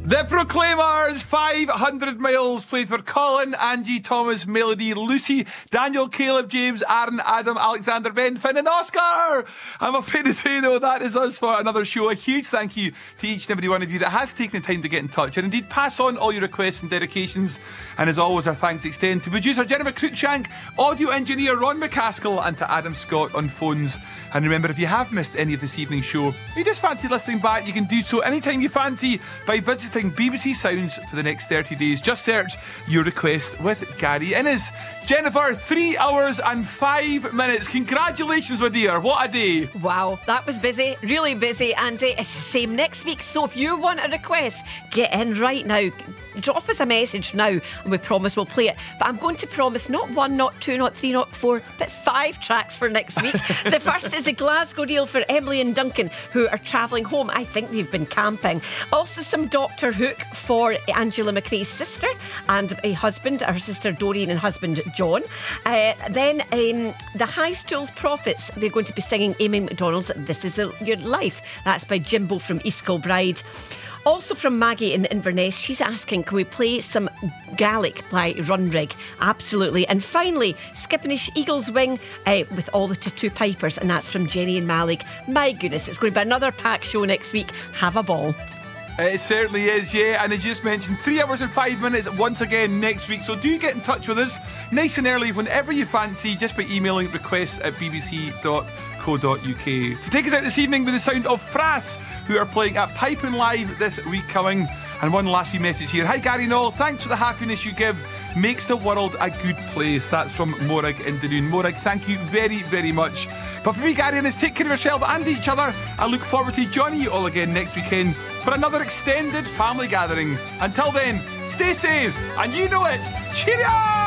The Proclaimers, 500 miles, played for Colin, Angie, Thomas, Melody, Lucy, Daniel, Caleb, James, Aaron, Adam, Alexander, Ben, Finn and Oscar. I'm afraid to say though, that is us for another show. A huge thank you to each and every one of you that has taken the time to get in touch and indeed pass on all your requests and dedications. And as always, our thanks extend to producer Jennifer Cruikshank, audio engineer Ron McCaskill and to Adam Scott on phones. And remember, if you have missed any of this evening's show, or you just fancy listening back, you can do so anytime you fancy by visiting BBC Sounds for the next 30 days. Just search Your Request with Gary Innes. Jennifer, 3 hours and 5 minutes. Congratulations, my dear. What a day. Wow, that was busy, really busy. And it's the same next week. So if you want a request, get in right now. Drop us a message now and we promise we'll play it. But I'm going to promise not 1, not 2, not 3, not 4, but 5 tracks for next week. The first is a Glasgow reel for Emily and Duncan, who are travelling home. I think they've been camping. Also some Doctor Hook for Angela McRae's sister and a husband, her sister Doreen and husband John. Then the High Stools Prophets, they're going to be singing Amy McDonald's This Is Your Life. That's by Jimbo from East Kilbride. Also from Maggie in Inverness, she's asking, can we play some Gaelic by Runrig? Absolutely. And finally, Skippenish Eagle's Wing with all the Tattoo Pipers, and that's from Jenny and Malik. My goodness, it's going to be another packed show next week. Have a ball. It certainly is, yeah. And as you just mentioned, 3 hours and 5 minutes once again next week. So do get in touch with us nice and early whenever you fancy, just by emailing requests@bbc.co.uk. To take us out this evening with the sound of Frass, who are playing at Piping Live this week coming. And one last wee message here. Hi Gary Noel, thanks for the happiness you give. Makes the world a good place. That's from Morag in Dunoon. Morag, thank you very, very much. But for me, Gary, and take care of yourself and each other. I look forward to joining you all again next weekend for another extended family gathering. Until then, stay safe, and you know it. Cheerio!